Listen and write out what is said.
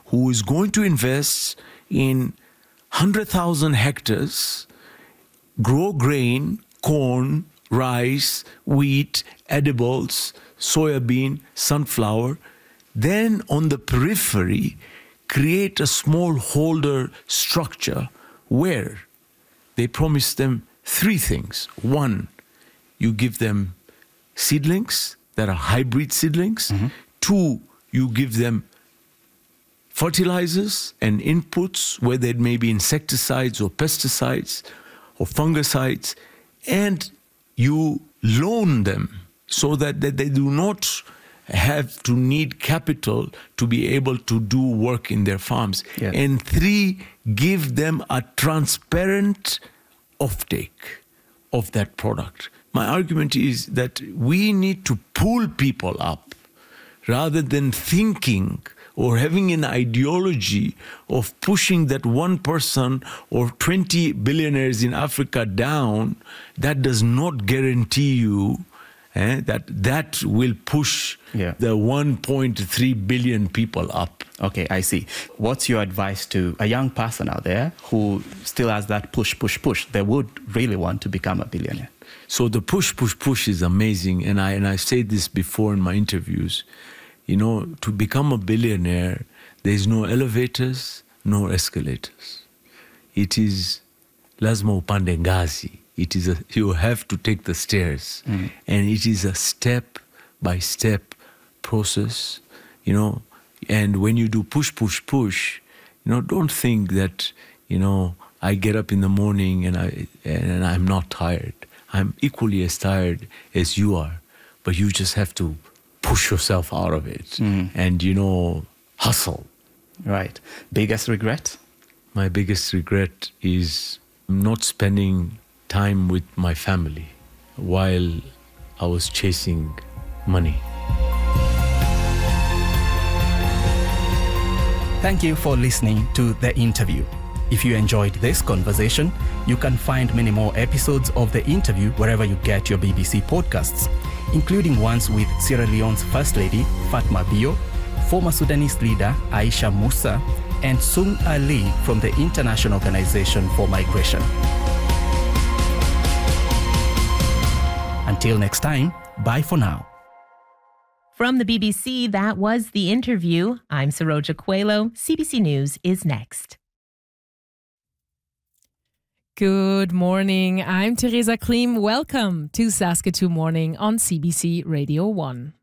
who is going to invest in 100,000 hectares, grow grain, corn, rice, wheat, edibles, soybean, sunflower, then on the periphery, create a smallholder structure where they promise them three things. One, you give them seedlings that are hybrid seedlings. Mm-hmm. Two, you give them fertilizers and inputs, whether it may be insecticides or pesticides or fungicides, and you loan them so that they do not have to need capital to be able to do work in their farms. Yeah. And three, give them a transparent offtake of that product. My argument is that we need to pull people up rather than thinking or having an ideology of pushing that one person or 20 billionaires in Africa down. That does not guarantee you that will push the 1.3 billion people up. Okay, I see. What's your advice to a young person out there who still has that push? They would really want to become a billionaire. So the push is amazing. And I said this before in my interviews. You know, to become a billionaire, there's no elevators, no escalators. It is lazima upande ngazi. You have to take the stairs. Mm. And it is a step-by-step process, you know. And when you do push, you know, don't think that, you know, I get up in the morning and I'm not tired. I'm equally as tired as you are. But you just have to push yourself out of it and, you know, hustle. Right. Biggest regret? My biggest regret is not spending time with my family while I was chasing money. Thank you for listening to the interview. If you enjoyed this conversation, you can find many more episodes of the interview wherever you get your BBC podcasts, including ones with Sierra Leone's First Lady, Fatma Bio, former Sudanese leader Aisha Musa, and Sung Ali from the International Organization for Migration. Until next time, bye for now. From the BBC, that was The Interview. I'm Saroja Coelho. CBC News is next. Good morning. I'm Teresa Klim. Welcome to Saskatoon Morning on CBC Radio 1.